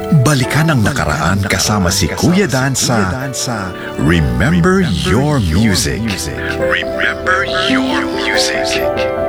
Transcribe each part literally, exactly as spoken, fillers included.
Balikan ang nakaraan kasama si Kuya Dan sa Remember Your Music. Remember Your Music.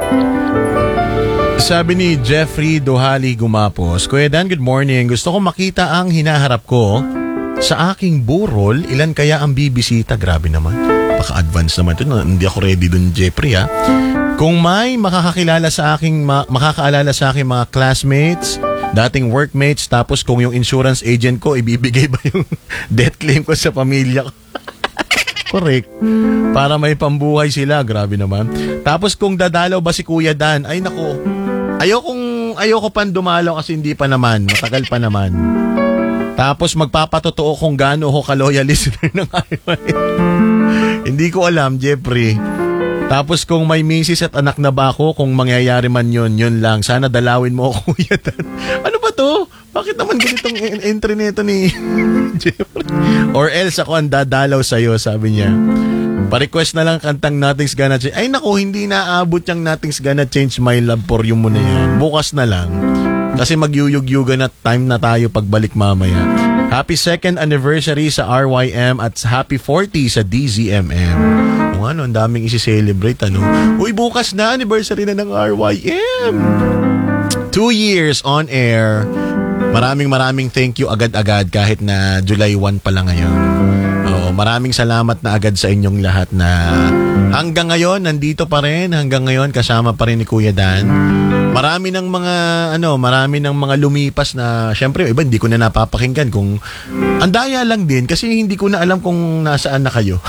Sabi ni Jeffrey Dohali Gumapos, Kuya Dan, good morning. Gusto ko makita ang hinaharap ko sa aking burol. Ilan kaya ang bibisita? Grabe naman. Paka-advance naman ito. Hindi ako ready dun, Jeffrey, ha? Kung may makakakilala sa aking, ma- makakaalala sa aking mga classmates, dating workmates, tapos kung yung insurance agent ko, ibibigay ba yung death claim ko sa pamilya ko? Correct. Para may pambuhay sila. Grabe naman. Tapos kung dadalaw ba si Kuya Dan, ay nako, ayokong, ayoko pang dumalaw kasi hindi pa naman. Matagal pa naman. Tapos magpapatotoo kung gaano ako ka-loyal listener ng I Y. Hindi ko alam, Jeffrey. Tapos kung may misis at anak na ba ako, kung mangyayari man yun, yun lang. Sana dalawin mo ako, Kuya Dan. Ano ba to? Bakit naman ganitong entry nito ni Jeffrey? Or else ako ang dadalaw sa'yo, sabi niya. Pa-request na lang kantang Nothing's Gonna Change. Ay naku, hindi naaabot yung Nothing's Gonna Change My Love For You mo na yan. Bukas na lang. Kasi magyuyug-yuga na time na tayo pagbalik mamaya. Happy second anniversary sa R Y M at happy forty sa D Z M M. Kung ano, ang daming isi-celebrate, ano. Uy, bukas na, anniversary na ng R Y M. Two years on air. Maraming maraming thank you agad-agad kahit na July first pa lang ngayon. Oo, maraming salamat na agad sa inyong lahat na hanggang ngayon, nandito pa rin. Hanggang ngayon, kasama pa rin ni Kuya Dan. Marami ng mga, ano, marami ng mga lumipas na, syempre, iba, hindi ko na napapakinggan kung, andaya lang din kasi hindi ko na alam kung nasaan na kayo.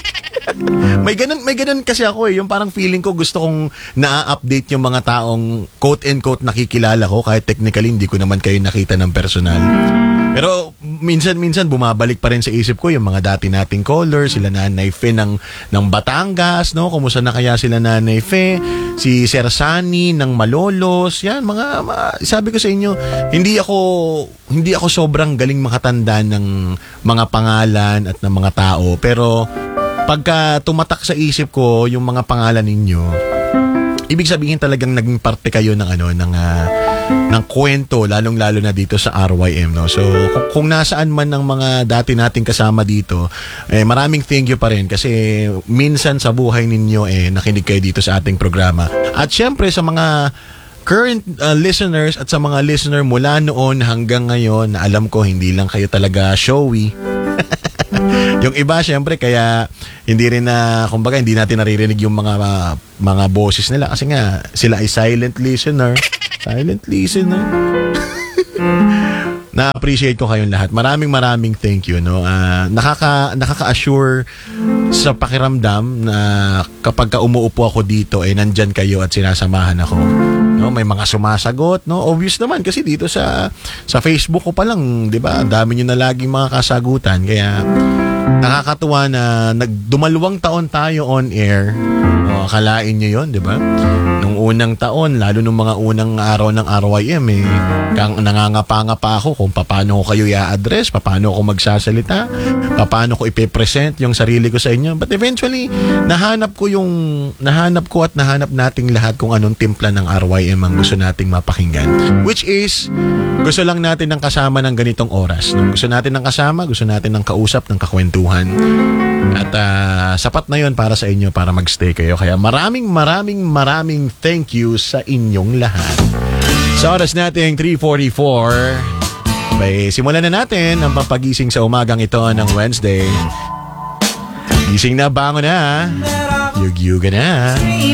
may ganun, may ganun kasi ako eh, yung parang feeling ko gusto kong na-update yung mga taong quote-and-quote nakikilala ko kahit technically hindi ko naman kayo nakita ng personal. Pero minsan-minsan bumabalik pa rin sa isip ko yung mga dati nating callers, sila Nanay Fe ng, ng Batangas, no? Kumusta na kaya sila Nanay Fe, si Sir Sani ng Malolos, yan, mga, mga sabi ko sa inyo, hindi ako, hindi ako sobrang galing makatanda ng mga pangalan at ng mga tao, pero pagka tumatak sa isip ko yung mga pangalan ninyo, ibig sabihin talagang naging parte kayo ng ano ng uh, ng kwento, lalong-lalo na dito sa R Y M, no. So kung, kung nasaan man ng mga dati nating kasama dito, eh maraming thank you pa rin kasi minsan sa buhay ninyo eh nakinig kayo dito sa ating programa. At syempre sa mga current uh, listeners at sa mga listener mula noon hanggang ngayon na alam ko hindi lang kayo talaga showy. Yung iba syempre kaya hindi rin na kumbaga hindi natin naririnig yung mga uh, mga boses nila kasi nga sila ay silent listener. Silent listener. Na-appreciate ko kayong lahat. Maraming maraming thank you, no. Uh, nakaka nakaka-assure sa pakiramdam na kapag ka umuupo ako dito eh nandyan kayo at sinasamahan ako. No, may mga sumasagot, no. Obvious naman kasi dito sa sa Facebook ko pa lang, 'di ba? Dami niyo na laging mga kasagutan kaya nakakatuwa na nagdumalawang taon tayo on air. No, akalain niyo 'yon, 'di ba? Nung unang taon, lalo nung mga unang araw ng R Y M eh, kang nangangapa pa ako kung paano ko kayo i-address, paano ako magsasalita, paano ko ipe-present yung sarili ko sa inyo. But eventually, nahanap ko yung nahanap ko at nahanap nating lahat kung anong timpla ng R Y M ang gusto nating mapakinggan. Which is, gusto lang natin ng kasama ng ganitong oras. No? Gusto natin ng kasama, gusto natin ng kausap, ng kakwentuhan. At uh, sapat na yon para sa inyo para magstay kayo. Kaya maraming maraming maraming thank you sa inyong lahat. Sa oras natin three forty-four, may simulan na natin ang pampagising sa umagang ito ng Wednesday. Gising na, bango na. Yug-yuga na.